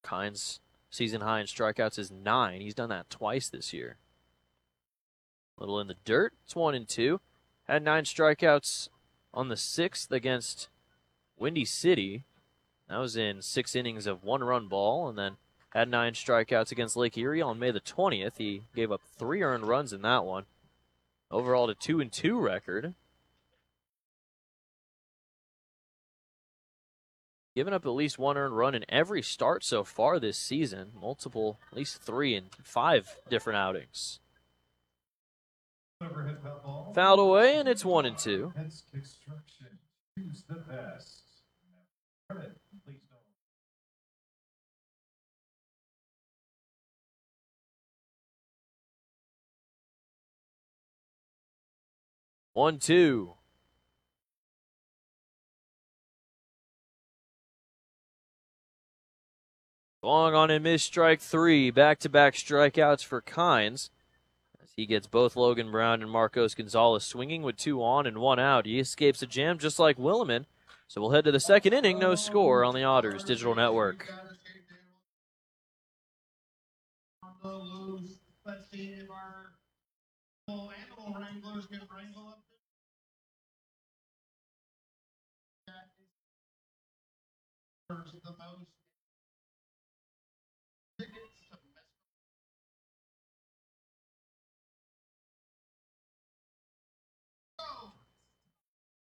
Kynes' season high in strikeouts is 9. He's done that twice this year. A little in the dirt. It's 1-2. Had 9 strikeouts on the 6th against Windy City. That was in 6 innings of 1-run ball, and then had 9 strikeouts against Lake Erie on May the 20th. He gave up 3 earned runs in that one. Overall, a 2-2 record. Given up at least 1 earned run in every start so far this season. Multiple, at least 3 in 5 different outings. Fouled away, and it's 1-2. Choose the best. Credit, please don't. 1-2. Long on and missed strike 3. Back-to-back strikeouts for Kynes. As he gets both Logan Brown and Marcos Gonzalez swinging with 2 on and 1 out. He escapes a jam just like Williman. So we'll head to the second inning. No score on the Otters Digital Network. Let's see if our animal wranglers can wrangle up. The most